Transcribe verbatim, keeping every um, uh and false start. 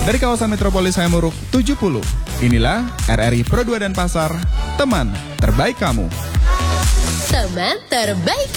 Dari kawasan Metropolis Hayamuruk tujuh puluh, inilah R R I Pro dua Denpasar, teman terbaik kamu. Teman terbaik